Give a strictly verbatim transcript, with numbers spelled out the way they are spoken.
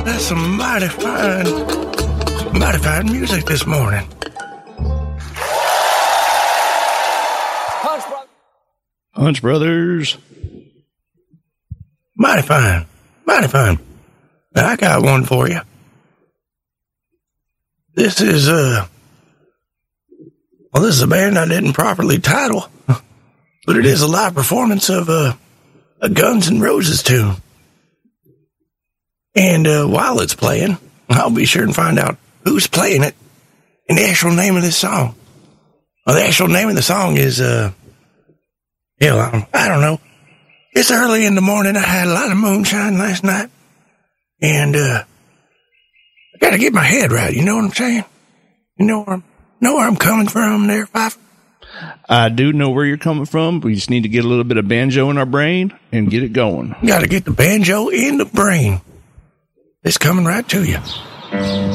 That's some mighty fine, mighty fine music this morning. Punch, bro- Punch Brothers. Mighty fine, mighty fine. I got one for you. This is, uh, well, this is a band I didn't properly title, but it is a live performance of uh, a Guns N' Roses tune. And uh, while it's playing, I'll be sure and find out who's playing it and the actual name of this song. Well, the actual name of the song is, uh, hell, I don't, I don't know. It's early in the morning. I had a lot of moonshine last night. And, uh, I gotta get my head right. You know what I'm saying? You know where I'm, know where I'm coming from there, Pfeiffer? I do know where you're coming from. We just need to get a little bit of banjo in our brain and get it going. Gotta get the banjo in the brain. It's coming right to you.